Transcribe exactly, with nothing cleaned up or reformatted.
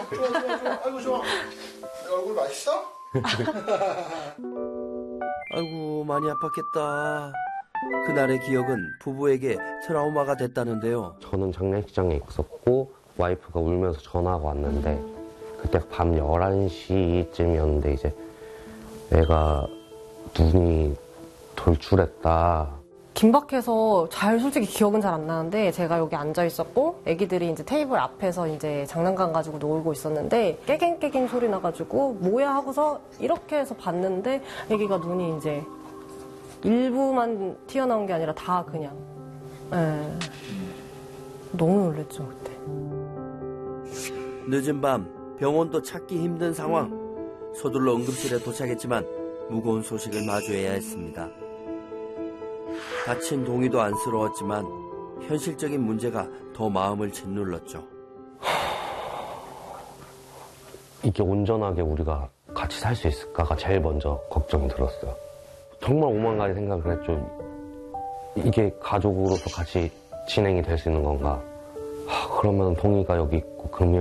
좋아, 좋아, 좋아. 아이고, 좋아. 내 얼굴 맛있어? 아이고 많이 아팠겠다. 그날의 기억은 부부에게 트라우마가 됐다는데요. 저는 장례식장에 있었고 와이프가 울면서 전화가 왔는데 그때 밤 열한 시쯤이었는데 이제 애가 눈이 돌출했다. 긴박해서 잘 솔직히 기억은 잘 안 나는데 제가 여기 앉아 있었고 애기들이 이제 테이블 앞에서 이제 장난감 가지고 놀고 있었는데 깨갱깨갱 소리 나가지고 뭐야 하고서 이렇게 해서 봤는데 애기가 눈이 이제 일부만 튀어나온 게 아니라 다 그냥 에, 너무 놀랬죠 그때. 늦은 밤 병원도 찾기 힘든 상황. 서둘러 응급실에 도착했지만 무거운 소식을 마주해야 했습니다. 다친 동이도 안쓰러웠지만 현실적인 문제가 더 마음을 짓눌렀죠. 이게 온전하게 우리가 같이 살 수 있을까가 제일 먼저 걱정이 들었어요. 정말 오만 가지 생각을 했죠. 이게 가족으로서 같이 진행이 될 수 있는 건가? 하, 그러면 동이가 여기 있고 금이